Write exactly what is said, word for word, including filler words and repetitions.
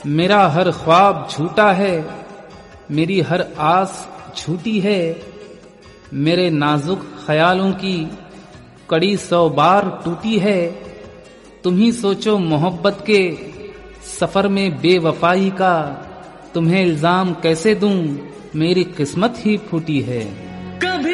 मेरा हर ख्वाब झूठा है, मेरी हर आस झूठी है। मेरे नाजुक ख्यालों की कड़ी सौ बार टूटी है। तुम ही सोचो मोहब्बत के सफर में बेवफाई का, तुम्हें इल्जाम कैसे दूं, मेरी किस्मत ही फूटी है। कभी